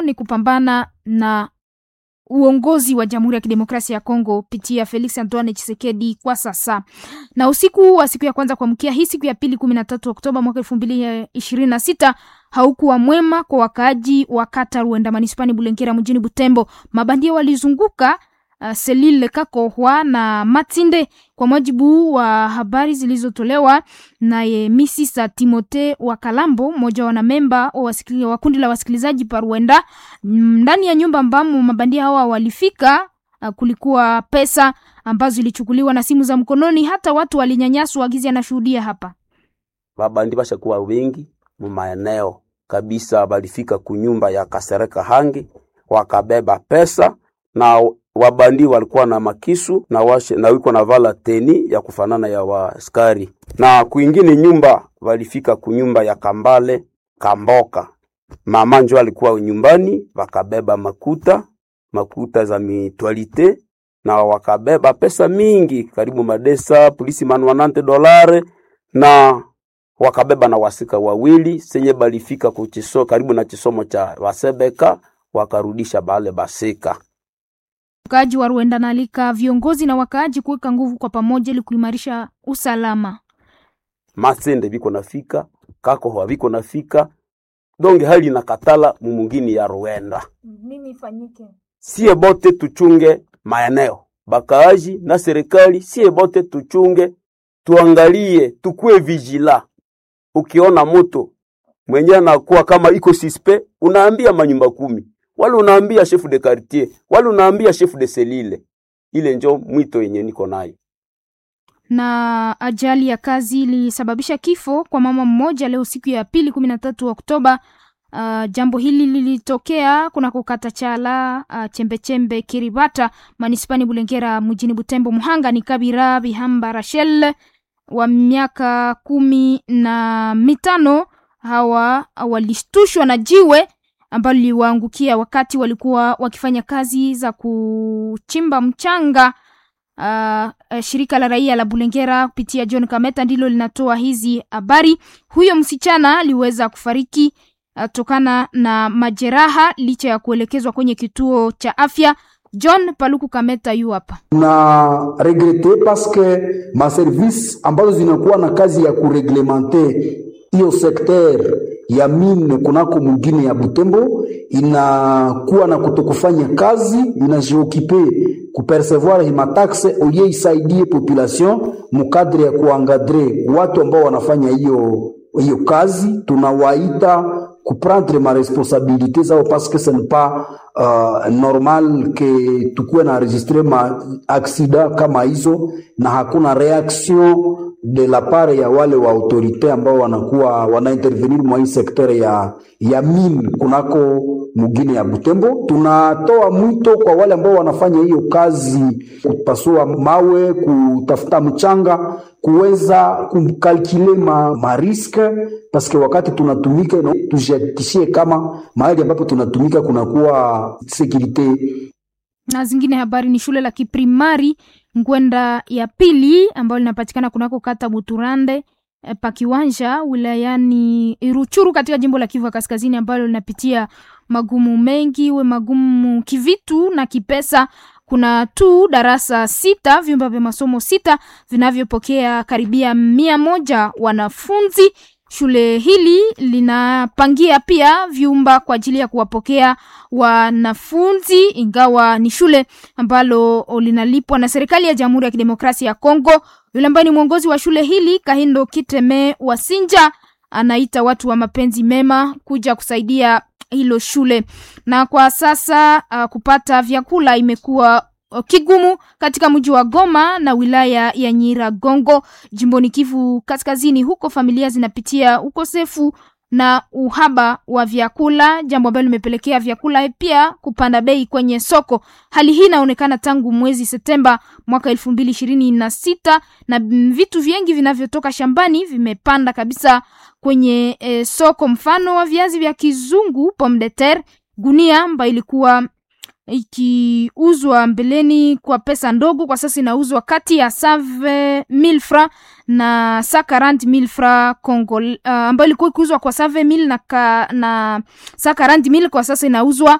ni kupambana na uongozi wa Jamhuri ya Kidemokrasia ya Kongo pitia Felix Antoine Tshisekedi kwa sasa. Na usiku wa siku ya kwanza kuamkia hii siku ya pili 13 Oktoba mwaka 2026 haukuwa mwema kwa wakaaji wa kata Ruenda manispani Bulengera mjini Butembo. Mabandia walizunguka Selile Kakohwa na Matinde. Kwa mujibu wa habari zilizotolewa na Misisa Timote wa Kalambo, mmoja wa memba wa kundi la wasikilizaji pa Ruenda, ndani ya nyumba ambamo mabandia hawa walifika kulikuwa pesa ambazo zilichukuliwa na simu za mkononi, hata watu walinyanyaswa. Gizi anashuhudia hapa. Mabandi bashakuwa wengi mumaeneo kabisa, balifika kunyumba ya Kasereka Hangi wakabeba pesa, na wabandi walikuwa na makisu na wiko na vala teni ya kufanana ya waaskari. Na kuingine nyumba walifika kunyumba ya Kambale Kamboka. Mama njo alikuwa nyumbani, wakabeba makuta za mitualite, na wakabeba pesa mingi karibu madesa polisi $100 na wakabeba na wasika wawili senye balifika kuchiso karibu na chisomo cha Wasebeka, wakarudisha bale basika. Wakaaji wa Ruenda nalika viongozi na wakaaji kuweka nguvu kwa pamoja ili kuimarisha usalama. Masende biko nafika, Kakohwa biko nafika, donge hali na katala mumungini ya Ruenda. Nini ifanyike? Sie bote tuchunge maeneo. Bakaaji na serikali sie bote tuchunge, tuangalie, tukue vigila. Ukiona moto mwenye anakuwa kama iko suspect, unaambia manyumba 10. Wale unaambia chef de quartier, wale unaambia chef de selile. Ile njo mwito yenye niko nayo. Na ajali ya kazi ilisababisha kifo kwa mama mmoja leo siku ya pili 13 Oktoba. Jambo hili lilitokea kuna kukata chala chembe Kiribata manispani Bulengera mjini Butembo. Muhanga ni Kabira Bihamba Rachel wa miaka 15. Hawa walishtushwa na jiwe ambalo liwaangukia wakati walikuwa wakifanya kazi za kuchimba mchanga. Shirika la raia la Bulengera kupitia John Kameta ndilo linatoa hizi habari. Huyo msichana aliweza kufariki tokana na majeraha licha ya kuelekezwa kwenye kituo cha afya. John Paluku Kameta yu hapa. Na regrete parce que ma service ambazo zinakuwa na kazi ya kureglementer hiyo secteur ya mine kunako mwingine ya Butembo inakuwa na kutokufanya kazi, inajiokipe kupercevoir hima taxe oye isaidie population mukadre ya kuangadre watu ambao wanafanya hiyo kazi. Tunawaita kuprendre ma responsabilité zao parce que ce n'est pas normal que tukue na enregistrer ma accident kama hizo na hakuna reaction de la part ya wale wa autorite ambao wana intervenir mwa hii secteur ya mine kunako mugine ya Butembo. Tunatoa mwito kwa wale ambao wanafanya hiyo kazi, kupasua mawe, kutafuta mchanga, kuweza kukalkile ma riske, parce que wakati tunatumika tujihakikishie kama mahali ambapo tunatumika kunakuwa securite. Na zingine habari ni shule la kiprimari Ngwenda ya pili ambalo linapatikana kunako kata Buturande pakiwanja wilayani Iruchuru katika jimbo la Kivu Kaskazini, ambalo linapitia magumu mengi, magumu kivitu na kipesa. Kuna tu darasa 6, vyumba vya masomo 6 vinavyopokea karibia 100 wanafunzi. Shule hili linapangia pia vyumba kwa ajili ya kuwapokea wanafunzi, ingawa ni shule ambalo linalipwa na serikali ya Jamhuri ya Kidemokrasia ya Kongo. Yule ambaye ni mwongozi wa shule hili Kahindo Kiteme Wasinja anaita watu wa mapenzi mema kuja kusaidia hilo shule. Na kwa sasa kupata vyakula imekuwa kigumu katika mji wa Goma na wilaya ya Nyiragongo jimboni Kivu Kaskazini. Huko familia zinapitia ukosefu na uhaba wa vyakula, jambo ambalo limepelekea vyakula pia kupanda bei kwenye soko. Hali hii inaonekana tangu mwezi Septemba mwaka 2026 na vitu vingi vinavyotoka shambani vimepanda kabisa kwenye soko. Mfano wa viazi vya kizungu pomme de terre gunia ambayo ilikuwa ikiuzwa mbeleni kwa pesa ndogo, kwa sasa inauzwa kati ya 120,000 francs na 140,000 francs Congo, ambayo ilikuwa ikiuzwa kwa 120,000 na 140,000, kwa sasa inauzwa